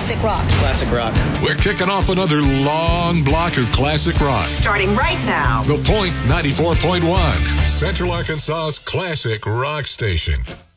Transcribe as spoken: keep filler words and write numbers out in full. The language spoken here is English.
classic rock. Classic rock. We're kicking off another long block of classic rock. Starting right now. The Point ninety-four point one, Central Arkansas's classic rock station.